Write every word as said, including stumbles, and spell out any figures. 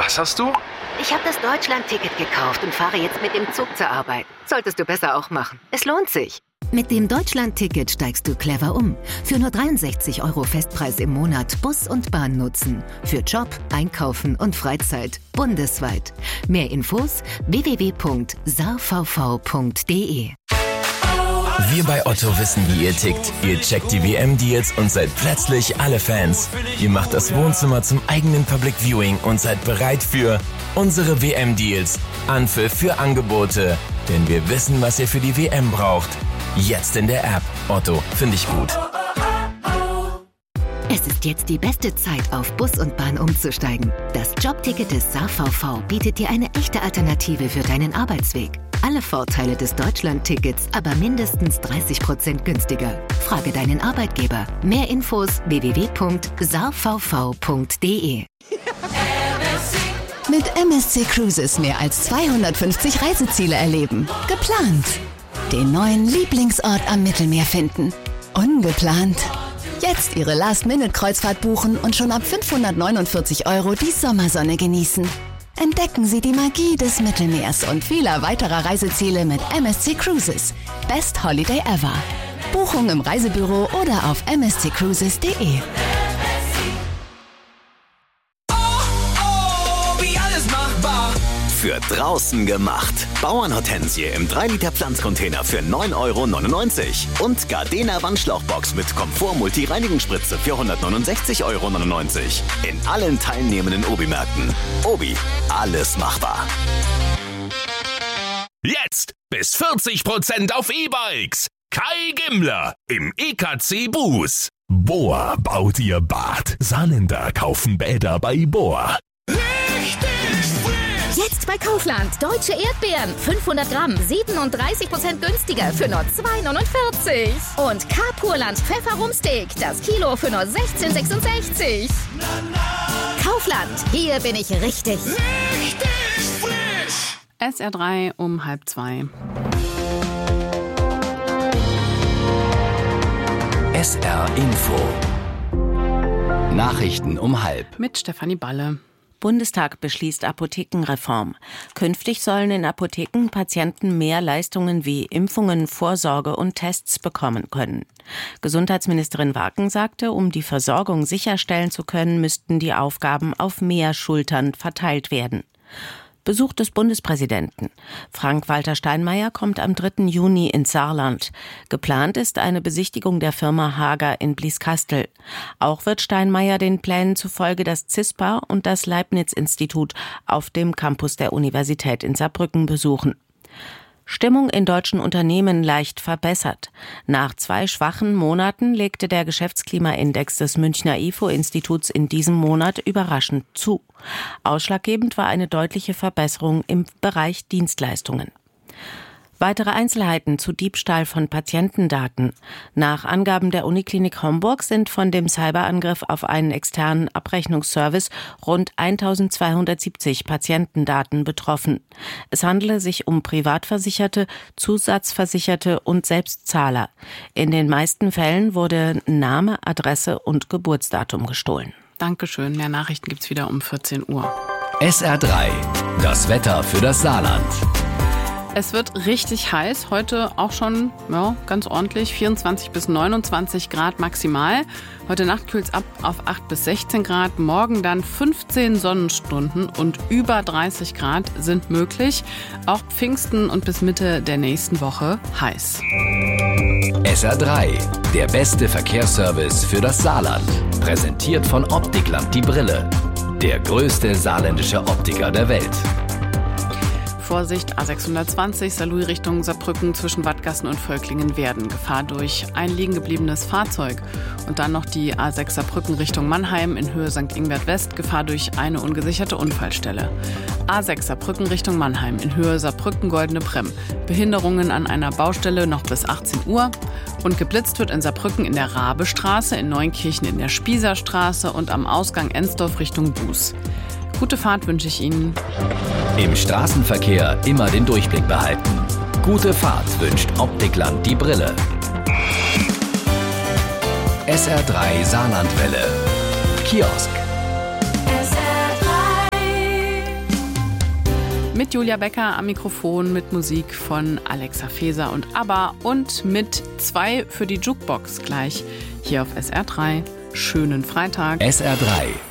Was hast du? Ich habe das Deutschland-Ticket gekauft und fahre jetzt mit dem Zug zur Arbeit. Solltest du besser auch machen. Es lohnt sich. Mit dem Deutschland-Ticket steigst du clever um. Für nur dreiundsechzig Euro Festpreis im Monat Bus und Bahn nutzen. Für Job, Einkaufen und Freizeit. Bundesweit. Mehr Infos w w w punkt s a v v punkt d e. Wir bei Otto wissen, wie ihr tickt. Ihr checkt die W M-Deals und seid plötzlich alle Fans. Ihr macht das Wohnzimmer zum eigenen Public Viewing und seid bereit für unsere W M-Deals. Anpfiff für Angebote. Denn wir wissen, was ihr für die W M braucht. Jetzt in der App. Otto, finde ich gut. Es ist jetzt die beste Zeit, auf Bus und Bahn umzusteigen. Das Jobticket des S A V V bietet dir eine echte Alternative für deinen Arbeitsweg. Alle Vorteile des Deutschland-Tickets, aber mindestens dreißig Prozent günstiger. Frage deinen Arbeitgeber. Mehr Infos w w w punkt s a v v punkt d e. Mit M S C Cruises mehr als zweihundertfünfzig Reiseziele erleben. Geplant. Den neuen Lieblingsort am Mittelmeer finden. Ungeplant. Jetzt Ihre Last-Minute-Kreuzfahrt buchen und schon ab fünfhundertneunundvierzig Euro die Sommersonne genießen. Entdecken Sie die Magie des Mittelmeers und vieler weiterer Reiseziele mit M S C Cruises. Best Holiday ever. Buchung im Reisebüro oder auf m s c cruises punkt d e. Für draußen gemacht. Bauernhortensie im drei Liter Pflanzcontainer für neun Euro neunundneunzig. Und Gardena Wandschlauchbox mit Komfort-Multi-Reinigungsspritze für hundertneunundsechzig Euro neunundneunzig. In allen teilnehmenden Obi-Märkten. Obi, alles machbar. Jetzt bis vierzig Prozent auf E-Bikes. Kai Gimmler im E K C Bus. Bohr baut ihr Bad. Saarländer kaufen Bäder bei Bohr. Jetzt bei Kaufland. Deutsche Erdbeeren. fünfhundert Gramm. siebenunddreißig Prozent günstiger für nur zwei neunundvierzig. Und Carpurland Pfefferrumsteak. Das Kilo für nur sechzehn sechsundsechzig. Kaufland. Hier bin ich richtig. Richtig frisch. S R drei um halb zwei. S R Info. Nachrichten um halb. Mit Stefanie Balle. Bundestag beschließt Apothekenreform. Künftig sollen in Apotheken Patienten mehr Leistungen wie Impfungen, Vorsorge und Tests bekommen können. Gesundheitsministerin Waken sagte, um die Versorgung sicherstellen zu können, müssten die Aufgaben auf mehr Schultern verteilt werden. Besuch des Bundespräsidenten. Frank-Walter Steinmeier kommt am dritten Juni ins Saarland. Geplant ist eine Besichtigung der Firma Hager in Blieskastel. Auch wird Steinmeier den Plänen zufolge das CISPA und das Leibniz-Institut auf dem Campus der Universität in Saarbrücken besuchen. Stimmung in deutschen Unternehmen leicht verbessert. Nach zwei schwachen Monaten legte der Geschäftsklimaindex des Münchner I F O-Instituts in diesem Monat überraschend zu. Ausschlaggebend war eine deutliche Verbesserung im Bereich Dienstleistungen. Weitere Einzelheiten zu Diebstahl von Patientendaten. Nach Angaben der Uniklinik Homburg sind von dem Cyberangriff auf einen externen Abrechnungsservice rund eintausendzweihundertsiebzig Patientendaten betroffen. Es handele sich um Privatversicherte, Zusatzversicherte und Selbstzahler. In den meisten Fällen wurde Name, Adresse und Geburtsdatum gestohlen. Dankeschön. Mehr Nachrichten gibt's wieder um vierzehn Uhr. S R drei. Das Wetter für das Saarland. Es wird richtig heiß, heute auch schon ja, ganz ordentlich, vierundzwanzig bis neunundzwanzig Grad maximal. Heute Nacht kühlt es ab auf acht bis sechzehn Grad, morgen dann fünfzehn Sonnenstunden und über dreißig Grad sind möglich. Auch Pfingsten und bis Mitte der nächsten Woche heiß. S R drei, der beste Verkehrsservice für das Saarland. Präsentiert von Optikland die Brille, der größte saarländische Optiker der Welt. Vorsicht, A sechshundertzwanzig, Saarlouis Richtung Saarbrücken zwischen Wattgassen und Völklingen werden. Gefahr durch ein liegen gebliebenes Fahrzeug. Und dann noch die A sechs Saarbrücken Richtung Mannheim in Höhe Sankt Ingbert West. Gefahr durch eine ungesicherte Unfallstelle. A sechs Saarbrücken Richtung Mannheim in Höhe Saarbrücken Goldene Brem. Behinderungen an einer Baustelle noch bis achtzehn Uhr. Und geblitzt wird in Saarbrücken in der Rabestraße, in Neunkirchen in der Spießerstraße und am Ausgang Ensdorf Richtung Buß. Gute Fahrt wünsche ich Ihnen. Im Straßenverkehr immer den Durchblick behalten. Gute Fahrt wünscht Optikland die Brille. S R drei Saarlandwelle. Kiosk. S R drei Mit Julia Becker am Mikrofon, mit Musik von Alexa Feser und ABBA und mit zwei für die Jukebox gleich hier auf S R drei. Schönen Freitag. S R drei